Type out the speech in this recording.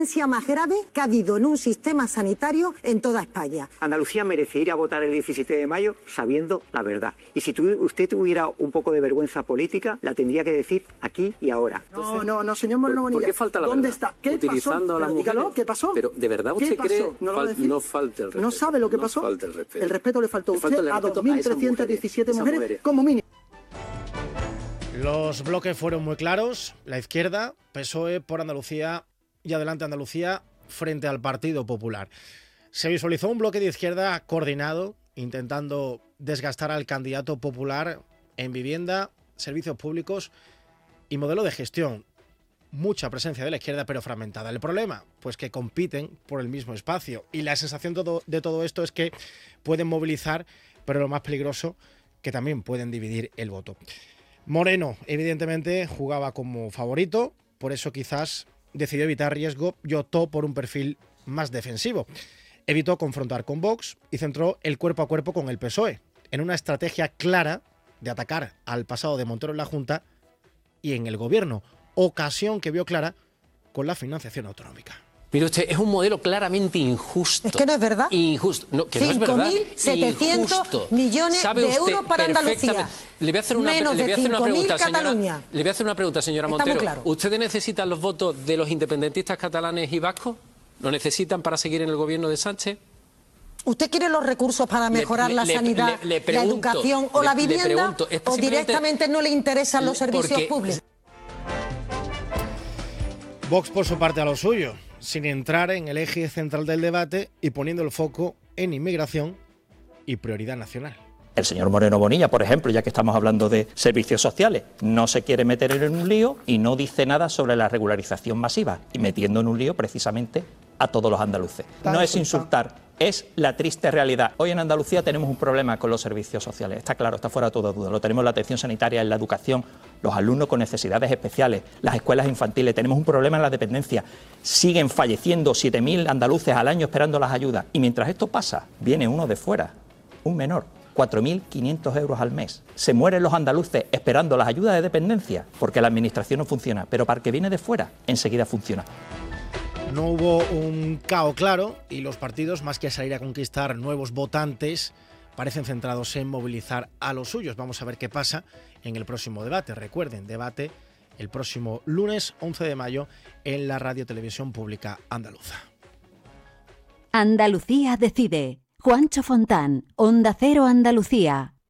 Más grave que ha habido en un sistema sanitario en toda España. Andalucía merece ir a votar el 17 de mayo sabiendo la verdad. Y si usted tuviera un poco de vergüenza política, la tendría que decir aquí y ahora. No, señor Moreno Bonilla. ¿Por qué falta la ¿Dónde verdad? está? ¿Qué Utilizando pasó? a las mujeres. Dígalo, ¿qué pasó? Pero ¿de verdad usted cree no falta el respeto? ¿No sabe lo que pasó? Falta el respeto. El respeto le faltó a usted a 2.317 mujeres como mínimo. Los bloques fueron muy claros. La izquierda, PSOE por Andalucía y Adelante Andalucía frente al Partido Popular. Se visualizó un bloque de izquierda coordinado, intentando desgastar al candidato popular en vivienda, servicios públicos y modelo de gestión. Mucha presencia de la izquierda, pero fragmentada. El problema, pues que compiten por el mismo espacio. Y la sensación de todo esto es que pueden movilizar, pero lo más peligroso, que también pueden dividir el voto. Moreno, evidentemente, jugaba como favorito, por eso quizás decidió evitar riesgo y optó por un perfil más defensivo. Evitó confrontar con Vox y centró el cuerpo a cuerpo con el PSOE, en una estrategia clara de atacar al pasado de Montero en la Junta y en el Gobierno, ocasión que vio clara con la financiación autonómica. Mire usted, es un modelo claramente injusto. Es que no es verdad. Injusto. No, que no es verdad. 5.700 millones de euros para Andalucía. Le voy a hacer una pregunta, Cataluña. Le voy a hacer una pregunta, señora Montero. Claro. ¿Ustedes necesitan los votos de los independentistas catalanes y vascos? ¿Lo necesitan para seguir en el gobierno de Sánchez? ¿Usted quiere los recursos para mejorar la sanidad, la educación o la vivienda? ¿O directamente no le interesan los servicios públicos? Vox, por su parte, a lo suyo, sin entrar en el eje central del debate y poniendo el foco en inmigración y prioridad nacional. El señor Moreno Bonilla, por ejemplo, ya que estamos hablando de servicios sociales, no se quiere meter en un lío y no dice nada sobre la regularización masiva, y metiendo en un lío precisamente a todos los andaluces. No es insultar, es la triste realidad. Hoy en Andalucía tenemos un problema con los servicios sociales, está claro, está fuera de toda duda. Lo tenemos en la atención sanitaria, en la educación, los alumnos con necesidades especiales, las escuelas infantiles, tenemos un problema en la dependencia. Siguen falleciendo 7.000 andaluces al año esperando las ayudas. Y mientras esto pasa, viene uno de fuera, un menor, 4.500 euros al mes. Se mueren los andaluces esperando las ayudas de dependencia porque la administración no funciona, pero para el que viene de fuera, enseguida funciona. No hubo un cao claro y los partidos, más que salir a conquistar nuevos votantes, parecen centrados en movilizar a los suyos. Vamos a ver qué pasa en el próximo debate. Recuerden, debate el próximo lunes 11 de mayo en la Radio Televisión Pública Andaluza. Andalucía decide. Juancho Fontán, Onda Cero Andalucía.